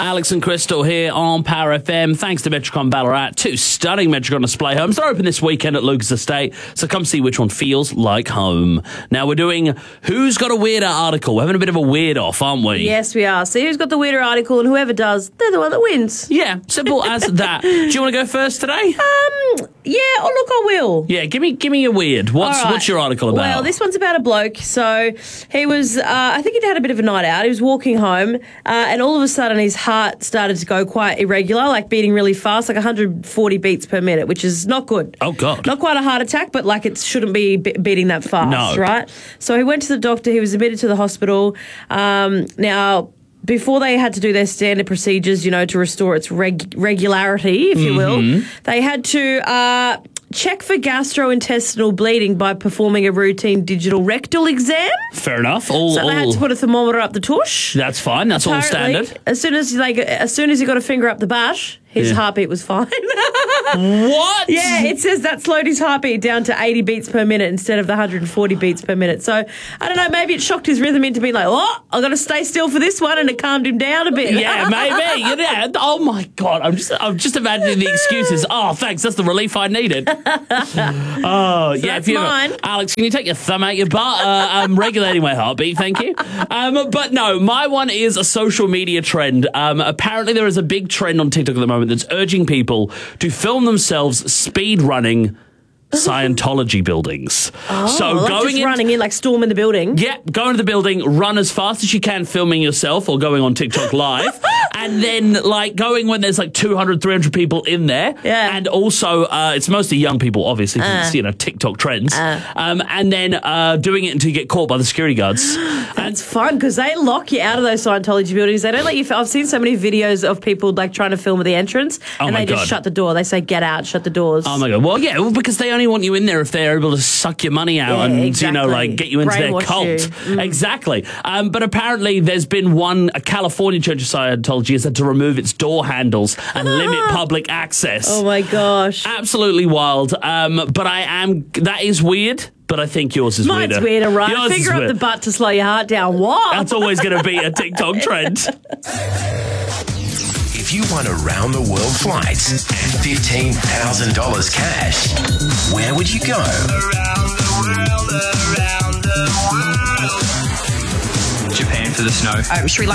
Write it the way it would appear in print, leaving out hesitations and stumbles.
Alex and Crystal here on Power FM. Thanks to Metricon Ballarat. 2 stunning Metricon display homes. They're open this weekend at Lucas Estate, so come see which one feels like home. Now we're doing Who's Got a Weirder article. We're having a bit of a weird off, aren't we? Yes, we are. See who's got the weirder article, and whoever does, they're the one that wins. Yeah, simple as that. Do you want to go first today? Yeah, look, I will. Yeah, give me a weird. What's your article about? Well, this one's about a bloke. So he was, I think he'd had a bit of a night out. He was walking home, and all of a sudden his heart started to go quite irregular, like beating really fast, like 140 beats per minute, which is not good. Oh, God. Not quite a heart attack, but like it shouldn't be beating that fast, No. right? So he went to the doctor. He was admitted to the hospital. Now, before they had to do their standard procedures, to restore its regularity, if you will, they had to check for gastrointestinal bleeding by performing a routine digital rectal exam. Fair enough. So they had to put a thermometer up the tush. That's fine. That's all Apparently, standard. As soon as he got a finger up the butt, his heartbeat was fine. What? Yeah, it says that slowed his heartbeat down to 80 beats per minute instead of the 140 beats per minute. So, I don't know, maybe it shocked his rhythm into being like, I've got to stay still for this one, and it calmed him down a bit. Yeah, maybe. Yeah. Oh, my God. I'm just imagining the excuses. Oh, thanks. That's the relief I needed. Oh, yeah. That's mine. Alex, can you take your thumb out your butt? I'm regulating my heartbeat, thank you. But no, my one is a social media trend. Apparently there is a big trend on TikTok at the moment that's urging people to film themselves speed running Scientology buildings. So like going just running in, like storming the building. Yeah, go into the building, run as fast as you can, filming yourself or going on TikTok Live, and then like going when there's like 200, 300 people in there. Yeah. And also, it's mostly young people, obviously, because it's, TikTok trends. And then doing it until you get caught by the security guards. It's fun because they lock you out of those Scientology buildings. They don't let you. I've seen so many videos of people like trying to film at the entrance, and they just shut the door. They say, "Get out, shut the doors." Oh my God! Well, yeah, because they only want you in there if they're able to suck your money out and exactly. get you into their cult. Exactly. But apparently, there's been a California Church of Scientology has had to remove its door handles and limit public access. Oh my gosh! Absolutely wild. But that is weird. But I think yours is weirder. Mine's weirder, right? Yours Finger up the butt to slow your heart down. What? That's always going to be a TikTok trend. If you won around the world flights and $15,000 cash, where would you go? Around the world, around the world. Japan for the snow. Sri